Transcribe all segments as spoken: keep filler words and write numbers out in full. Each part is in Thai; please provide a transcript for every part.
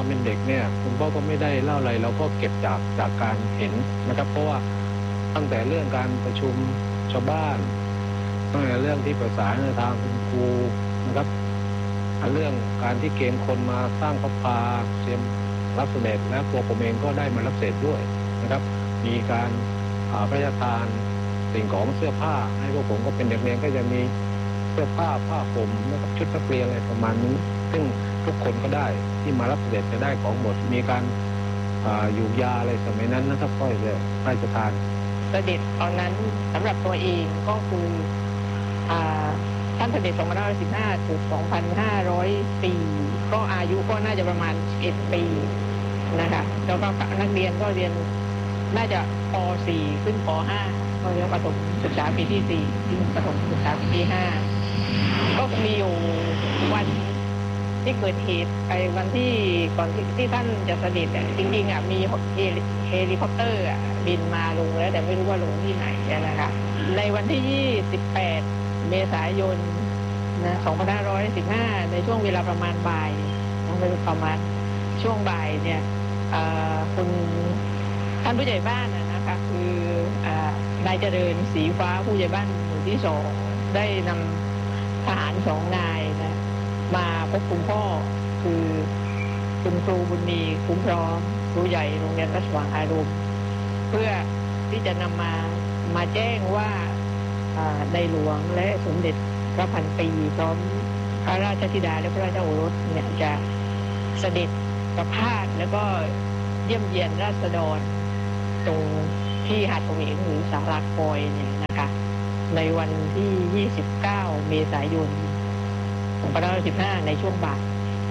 ความเป็นเด็กเนี่ยคุณพ่อก็ไม่ได้เล่าอะไรเราก็เก็บจากจากการเห็นนะครับเพราะว่าตั้งแต่เรื่องการประชุมชาวบ้านตั้งแต่เรื่องที่ประสานทางคุณครูนะครับเรื่องการที่เกณฑ์คนมาสร้างพระพาเตรียมรับเสด็จและตัวผมเองก็ได้มารับเสด็จด้วยนะครับมีการพระราชทานสิ่งของเสื้อผ้าให้พวกผมก็เป็นเด็กเรียนก็จะมีเสื้อผ้าผ้าห่มนะครับชุดนักเรียนอะไรประมาณนี้ซึ่งทุกคนก็ได้ที่มารับเสด็จจะได้ของหมดมีการอยู่ยาอะไรสมัยนั้นนะครับก็จะพระราชทานเสด็จตอนนั้นสำหรับตัวเองก็คือท่านเสด็จสองพันห้าร้อยสิบห้าถึงสองพันห้าร้อยสี่ก็อายุก็น่าจะประมาณสิบเอ็ดปีนะคะแล้วก็นักเรียนก็เรียนน่าจะป สี่ขึ้นป ห้าก็เรียกประถมศึกษาปีที่สี่ขึ้นประถมศึกษาปีที่ห้าก็มีอยู่วันที่เกิดเหตุไอ้วันที่ก่อนที่ที่ท่านจะเสด็จจริงๆอ่ะมีเฮลิคอปเตอร์อ่ะบินมาลงแล้วแต่ไม่รู้ว่าลงที่ไหนนะคะในวันที่ยี่สิบแปดเมษายนนะสองพันห้าร้อยสิบห้าในช่วงเวลาประมาณบ่ายนะประมาณช่วงบ่ายเนี่ยคุณท่านผู้ใหญ่บ้านนะคะคือนายเจริญศรีฟ้าผู้ใหญ่บ้านหมู่ที่สองได้นำทหารสองนายนะมาพบคุณพ่อคือคุณครูบุญมีคุ้มพร้อมครูใหญ่โรงเรียนวัดสว่างอารมณ์เพื่อที่จะนำมามาแจ้งว่าในหลวงและสมเด็จพระพันปีพร้อมพระราชธิดาและพระราชโอรสเนี่ยจะเสด็จประพาสแล้วก็เยี่ยมเยียนราษฎรตรงที่หาดเฉวงหรือศาลาคอยเนี่ยนะคะในวันที่ยี่สิบเก้าเมษายนสองพันห้าร้อยสิบห้าในช่วงบ่าย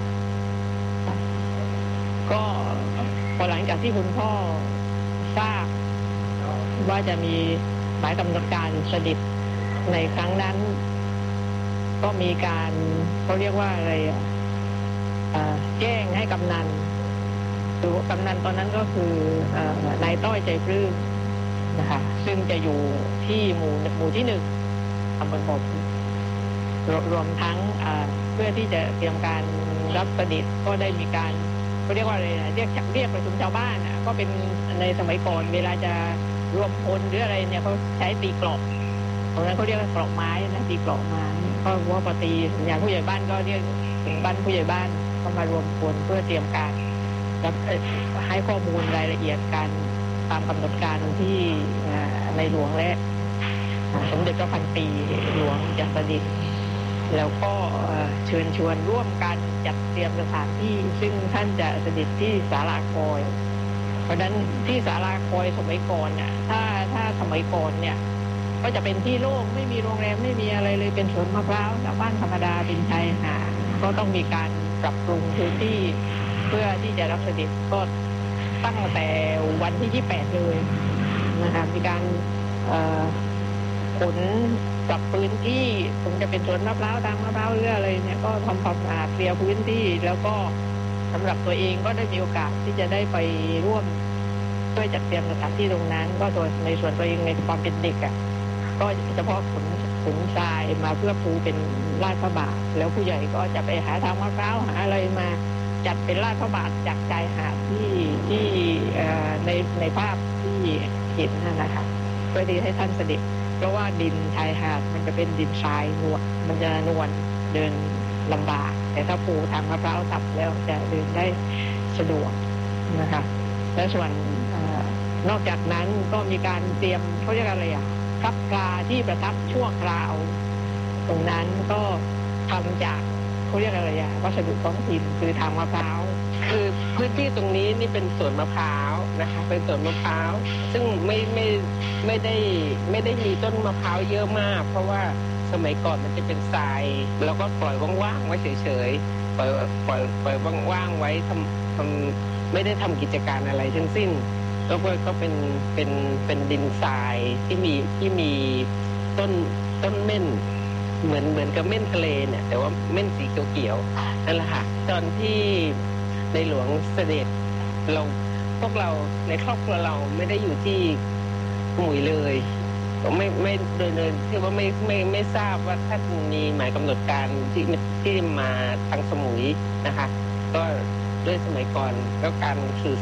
ก็พอหลังจากที่คุณพ่อทราบว่าจะมีหมายกำหนดการเสด็จในครั้งนั้นก็มีการเขาเรียกว่าอะไรแจ้งให้กำนันหรือกำนันตอนนั้นก็คือนายต้อยใจปลื้มนะคะซึ่งจะอยู่ที่หมู่หมู่ที่หนึ่งตำบลบ่อผุดรวมทั้งเพื่อที่จะเตรียมการรับเสด็จก็ได้มีการเขาเรียกว่าอะไรเรียกเรียกประชุมชาวบ้านก็เป็นในสมัยก่อนเวลาจะรวมพลหรืออะไรเนี่ยเขาใช้ตีกลองตรงนั้นเขาเรียกว่ากลองไม้นะตีกลองไม้ก็ว่าปกติอย่างผู้ใหญ่บ้านก็เรียกถึงบ้านผู้ใหญ่บ้านก็มารวมพลเพื่อเตรียมการรับให้ข้อมูลรายละเอียดการตามกำหนดการที่ในหลวงและสมเด็จพระพันปีหลวงจะเสด็จแล้วก็เชิญชวนร่วมกันจัดเตรียมสถานที่ซึ่งท่านจะเสด็จที่ศาลาคอยเพราะฉะนั้นที่ศาลาคอยสมัยก่อนเนี่ยถ้าถ้าสมัยก่อนเนี่ยก็จะเป็นที่โล่งไม่มีโรงแรมไม่มีอะไรเลยเป็นสวนมะพร้าวชาวบ้านธรรมดาเป็นชายหาดก็ต้องมีการปรับปรุงพื้นที่เพื่อที่จะรับเสด็จก็ตั้งแต่วันที่ยี่สิบแปดเลยนะคะมีการขนปรับพื้นที่คงจะเป็นสวนมะพร้าวทางมะพร้าวหรืออะไรเนี่ยก็ทำความสะอาดเคลียร์พื้นที่แล้วก็สำหรับตัวเองก็ได้มีโอกาสที่จะได้ไปร่วมช่วยจัดเตรียมสถานที่ตรงนั้นก็โดยในส่วนตัวเองในความเป็นเด็กอ่ะก็เฉพาะขนขนทรายมาเพื่อปูเป็นลาดพระบาทแล้วผู้ใหญ่ก็จะไปหาทางมะพร้าวหาอะไรมาจัดเป็นลาดพระบาทจากชายหาดที่ที่ในในภาพที่เห็นนั่นนะคะเพื่อที่ให้ท่านเสด็จเพราะว่าดินชายหาดมันจะเป็นดินทรายนวลมันจะนวลเดินลำบากแต่ถ้าปูทางมะพร้าวทับแล้วจะเดินได้สะดวกนะคะและส่วนนอกจากนั้นก็มีการเตรียมเขาเรียกอะไรอ่ะพระกาที่ประทับชั่วคราวตรงนั้นก็ทำจากเขาเรียกอะไรอ่ะวัสดุท้องถิ่นคือทางมะพร้าวคือพื้นที่ตรงนี้นี่เป็นสวนมะพร้าวนะคะเป็นสวนมะพร้าวซึ่งไม่ไม่ไม่ได้ไม่ได้มีต้นมะพร้าวเยอะมากเพราะว่าสมัยก่อนมันจะเป็นทรายแล้วก็ปล่อยว่างๆไว้เฉยๆปล่อยปล่อยปล่อยว่างๆไว้ทำทำไม่ได้ทำกิจการอะไรทั้งสิ้นก็ก็เป็นเป็นเป็นดินทรายที่มีที่มีต้นต้นเม่นเหมือนเหมือนกับเม่นทะเลเนี่ยแต่ว่าเม่นสีเขียวๆนั่นแหละค่ะตอนที่ในหลวงเสด็จเราพวกเราในครอบครัวเราไม่ได้อยู่ที่สมุยเลยไม่ไม่โดยโดยที่ว่าไม่ไม่ไม่ทราบว่าท่านมีหมายกำหนดการที่ที่มาทางสมุยนะคะก็ด้วยสมัยก่อนแล้วการสื่อ